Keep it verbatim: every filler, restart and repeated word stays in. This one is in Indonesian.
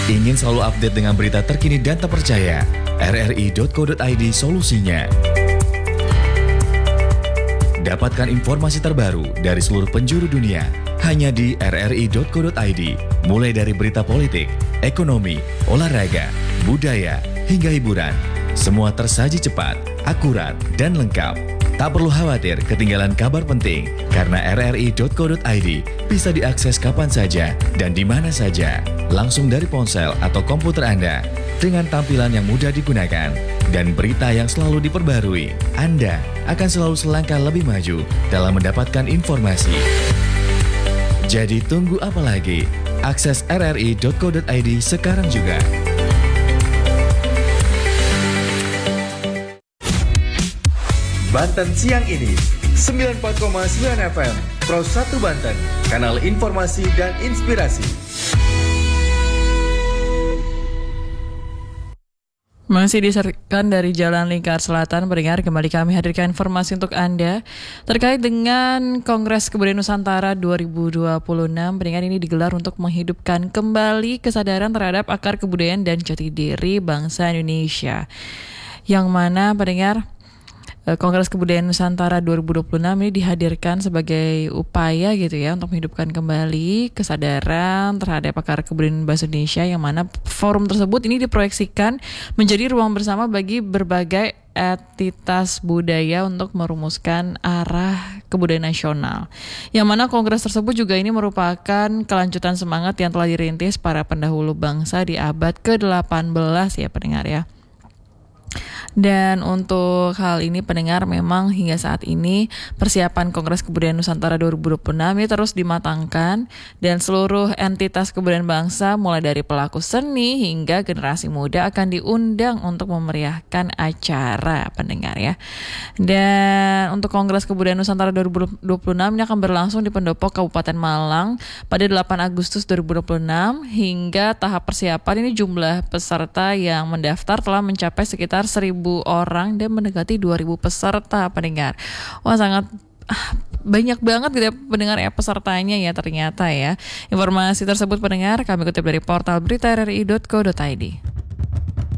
Ingin selalu update dengan berita terkini dan terpercaya? R R I titik co titik I D solusinya. Dapatkan informasi terbaru dari seluruh penjuru dunia hanya di R R I titik co titik I D. Mulai dari berita politik, ekonomi, olahraga, budaya, hingga hiburan. Semua tersaji cepat, akurat, dan lengkap. Tak perlu khawatir ketinggalan kabar penting, karena R R I titik co titik I D bisa diakses kapan saja dan di mana saja, langsung dari ponsel atau komputer Anda, dengan tampilan yang mudah digunakan dan berita yang selalu diperbarui. Anda akan selalu selangkah lebih maju dalam mendapatkan informasi. Jadi tunggu apa lagi? Akses R R I titik co titik I D sekarang juga. Banten siang ini, sembilan puluh empat koma sembilan F M, Pro satu Banten, kanal informasi dan inspirasi. Masih diserahkan dari Jalan Lingkar Selatan, pendengar, kembali kami hadirkan informasi untuk Anda terkait dengan Kongres Kebudayaan Nusantara dua ribu dua puluh enam. Pendengar, ini digelar untuk menghidupkan kembali kesadaran terhadap akar kebudayaan dan jati diri bangsa Indonesia. Yang mana, pendengar, Kongres Kebudayaan Nusantara dua ribu dua puluh enam ini dihadirkan sebagai upaya gitu ya untuk menghidupkan kembali kesadaran terhadap akar kebudayaan bahasa Indonesia, yang mana forum tersebut ini diproyeksikan menjadi ruang bersama bagi berbagai entitas budaya untuk merumuskan arah kebudayaan nasional. Yang mana kongres tersebut juga ini merupakan kelanjutan semangat yang telah dirintis para pendahulu bangsa di abad ke delapan belas ya pendengar ya. Dan untuk hal ini pendengar, memang hingga saat ini persiapan Kongres Kebudayaan Nusantara dua ribu dua puluh enam ini terus dimatangkan, dan seluruh entitas kebudayaan bangsa mulai dari pelaku seni hingga generasi muda akan diundang untuk memeriahkan acara pendengar ya. Dan untuk Kongres Kebudayaan Nusantara dua ribu dua puluh enam ini akan berlangsung di Pendopo Kabupaten Malang pada delapan Agustus dua ribu dua puluh enam. Hingga tahap persiapan ini jumlah peserta yang mendaftar telah mencapai sekitar seribu orang dan mendekati dua ribu peserta pendengar. Wah, sangat ah, banyak banget gitu ya pendengar ya pesertanya ya ternyata ya. Informasi tersebut pendengar kami kutip dari portal berita R R I titik co titik I D.